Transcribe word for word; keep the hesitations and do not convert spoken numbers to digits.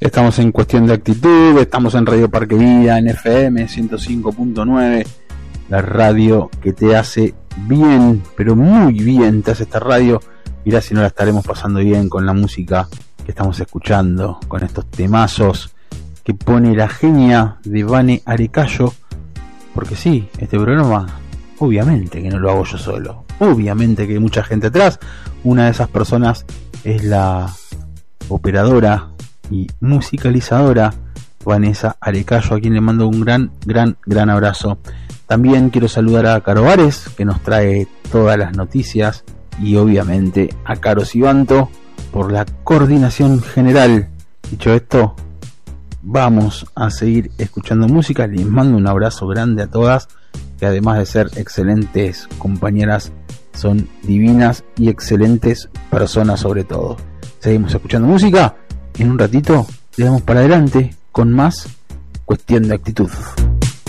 Estamos en Cuestión de Actitud, estamos en Radio Parque Vida, en F M ciento cinco punto nueve, la radio que te hace bien, pero muy bien te hace esta radio. Mirá si no la estaremos pasando bien con la música que estamos escuchando, con estos temazos que pone la genia de Vane Arecayo, porque sí, este programa obviamente que no lo hago yo solo, obviamente que hay mucha gente atrás. Una de esas personas es la operadora y musicalizadora Vanessa Arecayo, a quien le mando un gran, gran, gran abrazo. También quiero saludar a Caro Vares, que nos trae todas las noticias, y obviamente a Caro Sibanto por la coordinación general. Dicho esto, vamos a seguir escuchando música. Les mando un abrazo grande a todas, que además de ser excelentes compañeras, son divinas y excelentes personas sobre todo. Seguimos escuchando música. En un ratito le damos para adelante con más Cuestión de Actitud.